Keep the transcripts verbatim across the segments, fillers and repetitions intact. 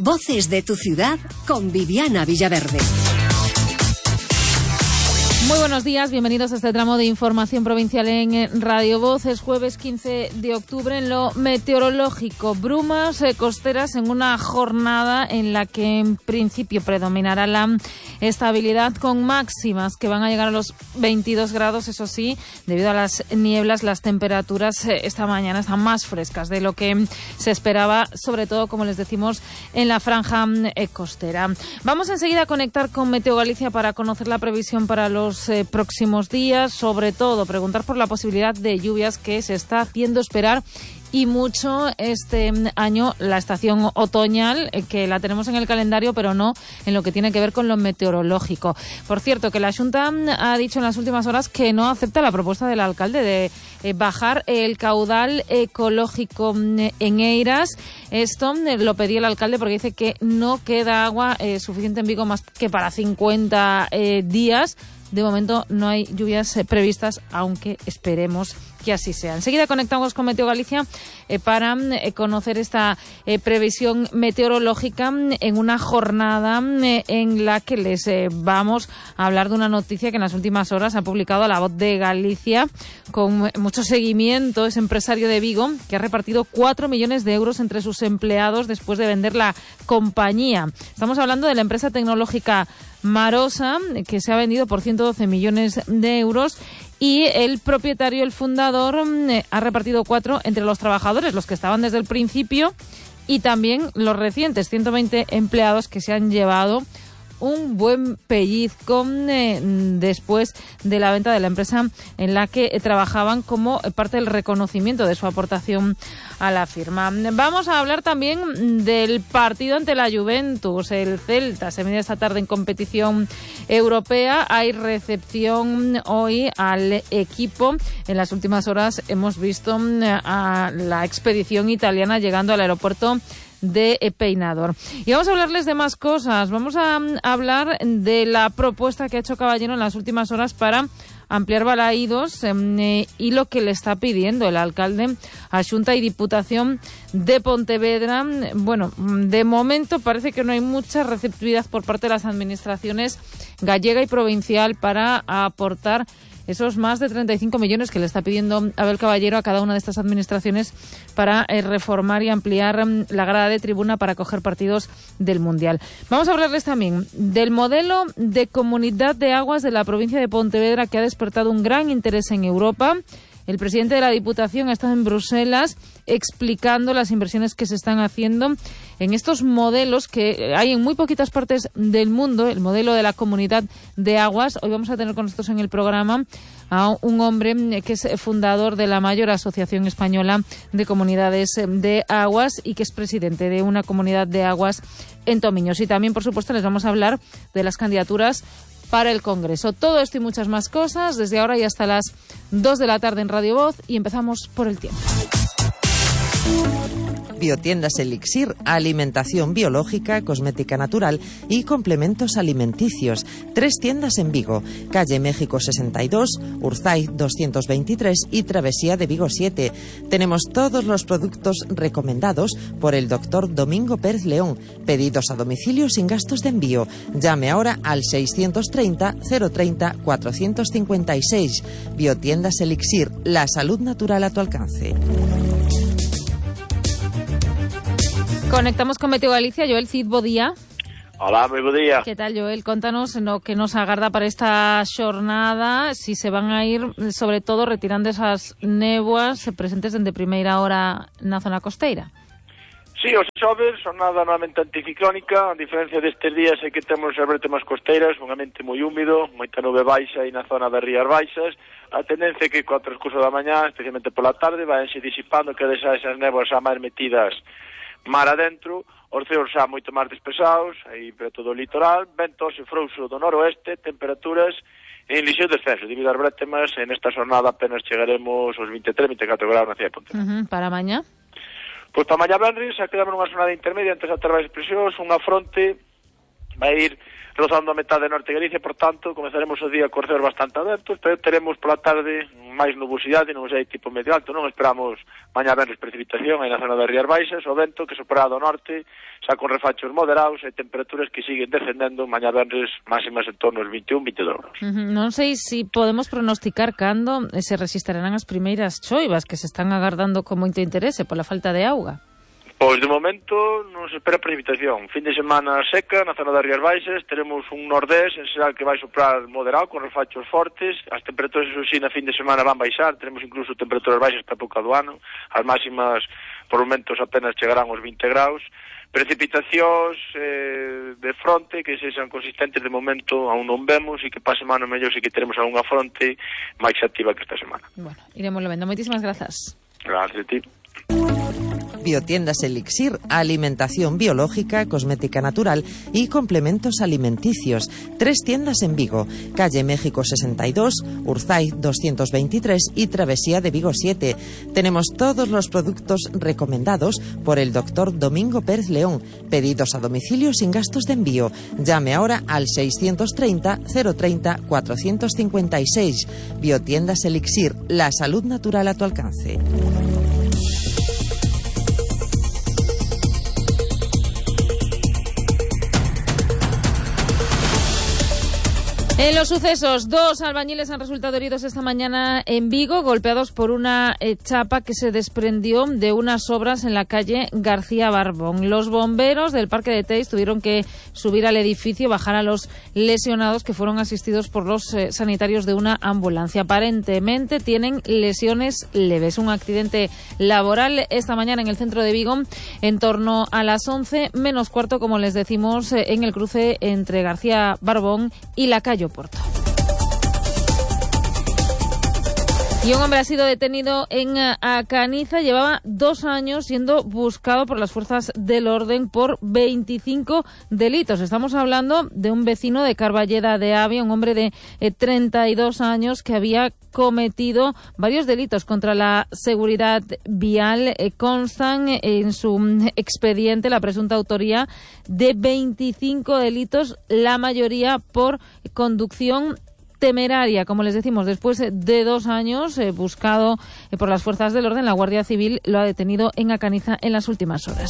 Voces de tu ciudad con Viviana Villaverde. Muy buenos días, bienvenidos a este tramo de información provincial en Radio Voz. Es jueves quince de octubre. En lo meteorológico, brumas eh, costeras en una jornada en la que en principio predominará la estabilidad, con máximas que van a llegar a los veintidós grados. Eso sí, debido a las nieblas, las temperaturas eh, esta mañana están más frescas de lo que se esperaba, sobre todo, como les decimos, en la franja eh, costera. Vamos enseguida a conectar con Meteo Galicia para conocer la previsión para los Eh, próximos días, sobre todo preguntar por la posibilidad de lluvias que se está haciendo esperar y mucho este año, la estación otoñal, eh, que la tenemos en el calendario, pero no en lo que tiene que ver con lo meteorológico. Por cierto, que la Xunta ha dicho en las últimas horas que no acepta la propuesta del alcalde de eh, bajar el caudal ecológico en Eiras. Esto eh, lo pedía el alcalde porque dice que no queda agua eh, suficiente en Vigo más que para cincuenta eh, días. De momento no hay lluvias eh, previstas, aunque esperemos que así sea. Enseguida conectamos con Meteo Galicia eh, para eh, conocer esta eh, previsión meteorológica en una jornada eh, en la que les eh, vamos a hablar de una noticia que en las últimas horas ha publicado La Voz de Galicia con mucho seguimiento. Es empresario de Vigo que ha repartido cuatro millones de euros entre sus empleados después de vender la compañía. Estamos hablando de la empresa tecnológica Marosa, que se ha vendido por ciento doce millones de euros, y el propietario, el fundador, eh, ha repartido cuatro entre los trabajadores, los que estaban desde el principio, y también los recientes, ciento veinte empleados que se han llevado un buen pellizco eh, después de la venta de la empresa en la que eh, trabajaban, como parte del reconocimiento de su aportación a la firma. Vamos a hablar también del partido ante la Juventus. El Celta se mide esta tarde en competición europea. Hay recepción hoy al equipo. En las últimas horas hemos visto a la expedición italiana llegando al aeropuerto de Peinador. Y vamos a hablarles de más cosas. Vamos a hablar de la propuesta que ha hecho Caballero en las últimas horas para ampliar balaídos eh, y lo que le está pidiendo el alcalde a Xunta y Diputación de Pontevedra. Bueno, de momento parece que no hay mucha receptividad por parte de las administraciones gallega y provincial para aportar esos más de treinta y cinco millones que le está pidiendo Abel Caballero a cada una de estas administraciones para eh, reformar y ampliar eh, la grada de tribuna para acoger partidos del Mundial. Vamos a hablarles también del modelo de comunidad de aguas de la provincia de Pontevedra, que ha despertado un gran interés en Europa. El presidente de la Diputación ha estado en Bruselas explicando las inversiones que se están haciendo en estos modelos que hay en muy poquitas partes del mundo, el modelo de la comunidad de aguas. Hoy vamos a tener con nosotros en el programa a un hombre que es fundador de la mayor asociación española de comunidades de aguas y que es presidente de una comunidad de aguas en Tomiños. Y también, por supuesto, les vamos a hablar de las candidaturas para el Congreso. Todo esto y muchas más cosas desde ahora y hasta las dos de la tarde en Radio Voz, y empezamos por el tiempo. Biotiendas Elixir, alimentación biológica, cosmética natural y complementos alimenticios. Tres tiendas en Vigo: calle México sesenta y dos, Urzaiz doscientos veintitrés y Travesía de Vigo siete. Tenemos todos los productos recomendados por el doctor Domingo Pérez León. Pedidos a domicilio sin gastos de envío. Llame ahora al seiscientos treinta, cero treinta, cuatrocientos cincuenta y seis. Biotiendas Elixir, la salud natural a tu alcance. Conectamos con Meteo Galicia. Joel Cid, bo día. Hola, moi bo día. Que tal, Joel? Contanos no que nos agarda para esta xornada, si se van a ir, sobre todo, retirando esas néboas presentes dende primeira hora na zona costeira. Sí, os xoves, xornada normalmente anticiclónica. A diferencia destes días é que temos as vertemas costeiras, un ambiente moi húmido, moita nube baixa aí na zona das rías baixas. A tendencia é que co transcurso da mañá, especialmente pola tarde, vayanse disipando, que deixa esas néboas xa máis metidas mar adentro, os ceos xa moito máis despesados, aí para todo o litoral, ventos e frouxo do noroeste, temperaturas en lixeiro descenso, debido ás brétemas. En esta jornada apenas chegaremos aos vinte e tres, vinte e catro graus na cidade de Pontevedra. Uh-huh. Para mañá? Pois para mañá venres, xa quedamos nunha jornada intermedia entre as terras expresións, unha fronte vai ir rozando a metade de norte de Galicia, por tanto, comezaremos o día con ceos bastante abertos, pero teremos pola tarde máis nubosidade, non sei, tipo medio alto, non esperamos mañá venres precipitación aí na zona das Rías Baixas, o vento que soprará do norte, xa con refachos moderados e temperaturas que siguen descendendo, mañá venres máximas en torno aos vinte e un, vinte e dous graus. Uh-huh. Non sei se si podemos pronosticar cando se resistirán as primeiras choivas que se están agardando con moito interese pola falta de auga. Pois de momento non se espera precipitación. Fin de semana seca na zona das Rías Baixas, teremos un nordés en xeral que vai soprar moderado con refachos fortes. As temperaturas, eso sí, na fin de semana van baixar, teremos incluso temperaturas baixas para a época do ano. As máximas por momentos apenas chegarán aos vinte graus. Precipitacións eh, de fronte que sexan consistentes de momento aún non vemos e que para a semana mellor si que teremos algunha fronte máis activa que esta semana. Bueno, iremos vendo. Moitísimas grazas. Gracias a ti. Biotiendas Elixir, alimentación biológica, cosmética natural y complementos alimenticios. Tres tiendas en Vigo, calle México sesenta y dos, Urzaiz doscientos veintitrés y Travesía de Vigo siete. Tenemos todos los productos recomendados por el doctor Domingo Pérez León. Pedidos a domicilio sin gastos de envío. Llame ahora al seiscientos treinta, cero treinta, cuatrocientos cincuenta y seis. Biotiendas Elixir, la salud natural a tu alcance. En los sucesos, dos albañiles han resultado heridos esta mañana en Vigo, golpeados por una eh, chapa que se desprendió de unas obras en la calle García Barbón. Los bomberos del Parque de Teis tuvieron que subir al edificio y bajar a los lesionados, que fueron asistidos por los eh, sanitarios de una ambulancia. Aparentemente tienen lesiones leves. Un accidente laboral esta mañana en el centro de Vigo, en torno a las once menos cuarto, como les decimos, eh, en el cruce entre García Barbón y la calle Porto. Y un hombre ha sido detenido en Acaniza. Llevaba dos años siendo buscado por las fuerzas del orden por veinticinco delitos. Estamos hablando de un vecino de Carballeda de Avia, un hombre de eh, treinta y dos años que había cometido varios delitos contra la seguridad vial. Eh, constan en su expediente la presunta autoría de veinticinco delitos, la mayoría por conducción temeraria. Como les decimos, después de dos años eh, buscado eh, por las fuerzas del orden, la Guardia Civil lo ha detenido en Acaniza en las últimas horas.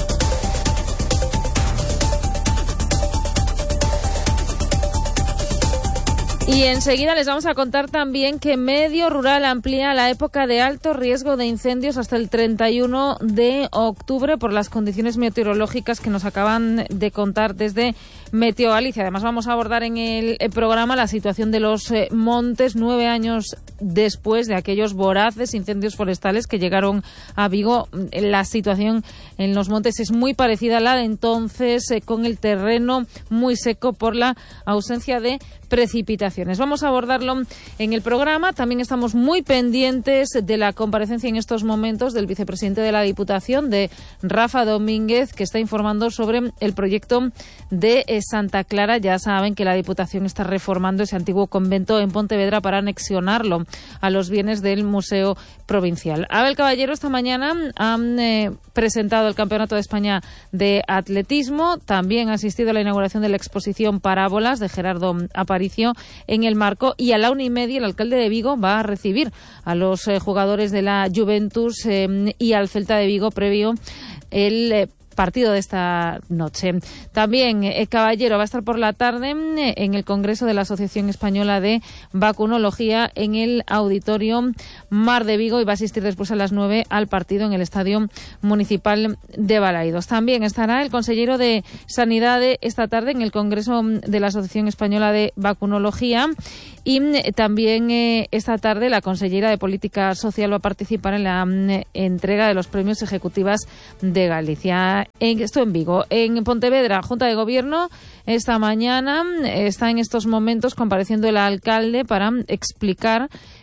Y enseguida les vamos a contar también que Medio Rural amplía la época de alto riesgo de incendios hasta el treinta y uno de octubre por las condiciones meteorológicas que nos acaban de contar desde Meteo Galicia. Además, vamos a abordar en el programa la situación de los eh, montes nueve años después de aquellos voraces incendios forestales que llegaron a Vigo. La situación en los montes es muy parecida a la de entonces, eh, con el terreno muy seco por la ausencia de precipitaciones. Vamos a abordarlo en el programa. También estamos muy pendientes de la comparecencia en estos momentos del vicepresidente de la Diputación, de Rafa Domínguez, que está informando sobre el proyecto de Santa Clara. Ya saben que la Diputación está reformando ese antiguo convento en Pontevedra para anexionarlo a los bienes del Museo Provincial. Abel Caballero esta mañana han eh, presentado el Campeonato de España de Atletismo. También ha asistido a la inauguración de la exposición Parábolas de Gerardo Aparicio en el Marco, y a la una y media el alcalde de Vigo va a recibir a los eh, jugadores de la Juventus eh, y al Celta de Vigo previo el eh, partido de esta noche. También eh, Caballero va a estar por la tarde eh, en el Congreso de la Asociación Española de Vacunología en el Auditorio Mar de Vigo, y va a asistir después a las nueve al partido en el Estadio Municipal de Balaidos. También estará el consejero de Sanidad esta tarde en el Congreso de la Asociación Española de Vacunología, y eh, también eh, esta tarde la consellera de Política Social va a participar en la eh, entrega de los premios ejecutivas de Galicia. En, esto en Vigo. En Pontevedra, Junta de Gobierno, esta mañana está en estos momentos compareciendo el alcalde para explicar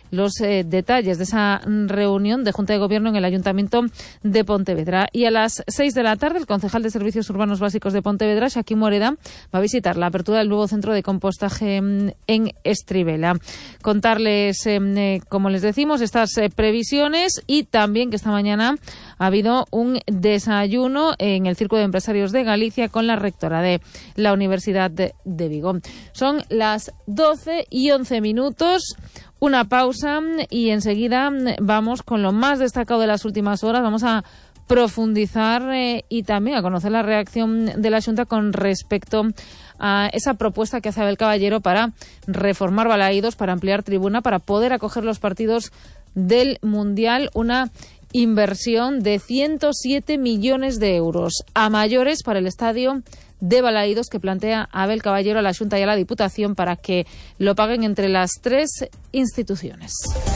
los eh, detalles de esa reunión de Junta de Gobierno en el Ayuntamiento de Pontevedra. Y a las seis de la tarde, el concejal de Servicios Urbanos Básicos de Pontevedra, Xaquín Moreda, va a visitar la apertura del nuevo centro de compostaje en Estribela. Contarles, eh, como les decimos, estas eh, previsiones y también que esta mañana ha habido un desayuno en el Círculo de Empresarios de Galicia con la rectora de la Universidad de, de Vigo. Son las doce y once minutos. Una pausa y enseguida vamos con lo más destacado de las últimas horas. Vamos a profundizar eh, y también a conocer la reacción de la Xunta con respecto a esa propuesta que hace Abel Caballero para reformar Balaídos, para ampliar tribuna, para poder acoger los partidos del Mundial. Una inversión de ciento siete millones de euros a mayores para el estadio de Balaídos que plantea Abel Caballero a la Xunta y a la Diputación para que lo paguen entre las tres instituciones.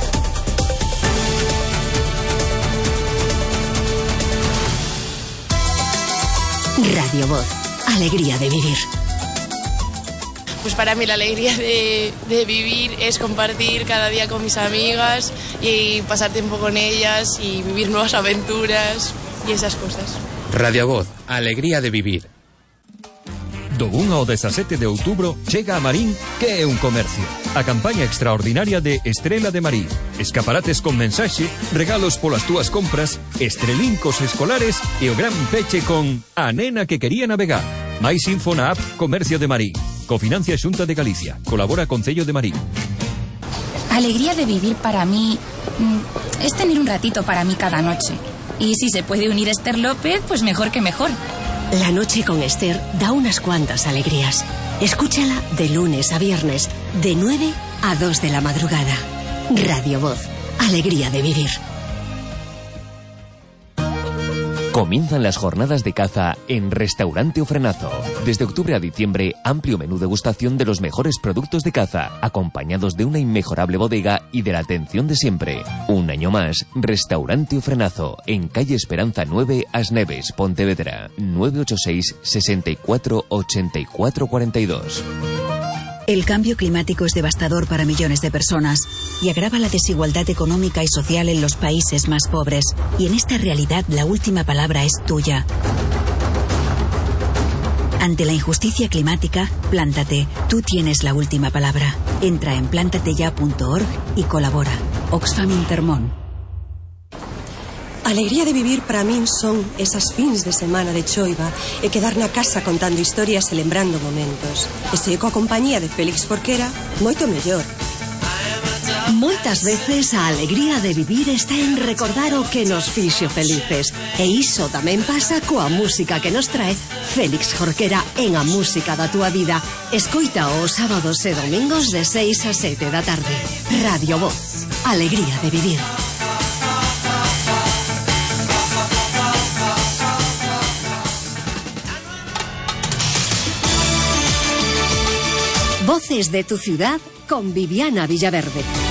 Radio Voz, alegría de vivir. Pues para mí la alegría de, de vivir es compartir cada día con mis amigas y pasar tiempo con ellas y vivir nuevas aventuras y esas cosas. Radio Voz, alegría de vivir. Do un ao dezasete de outubro chega a Marín Que é un comercio. A campaña extraordinaria de Estrela de Marín. Escaparates con mensaxe, regalos polas túas compras, estrelincos escolares e o gran peche con A nena que quería navegar. Mais info na app Comercio de Marín. Cofinancia Xunta de Galicia. Colabora Concello de Marín. Alegría de vivir para mí mmm, es tener un ratito para mí cada noche. Y si se puede unir Esther López, pues mejor que mejor. La noche con Esther da unas cuantas alegrías. Escúchala de lunes a viernes, de nueve a dos de la madrugada. Radio Voz, alegría de vivir. Comienzan las jornadas de caza en Restaurante O Frenazo. Desde octubre a diciembre, amplio menú degustación de los mejores productos de caza, acompañados de una inmejorable bodega y de la atención de siempre. Un año más, Restaurante O Frenazo, en calle Esperanza nueve, As Neves, Pontevedra, nueve ocho seis, sesenta y cuatro, ochenta y cuatro cuarenta y dos. El cambio climático es devastador para millones de personas y agrava la desigualdad económica y social en los países más pobres. Y en esta realidad la última palabra es tuya. Ante la injusticia climática, plántate. Tú tienes la última palabra. Entra en plántateya punto org y colabora. Oxfam Intermón. Alegría de vivir para min son esas fins de semana de choiva e quedar na casa contando historias e lembrando momentos. E se coa compañía de Félix Forquera, moito mellor. Moitas veces a alegría de vivir está en recordar o que nos fixo felices. E iso tamén pasa coa música que nos trae Félix Jorquera en A Música da Túa Vida. Escoita os sábados e domingos de seis a sete da tarde. Radio Voz, alegría de vivir. Voces de tu ciudad con Viviana Villaverde.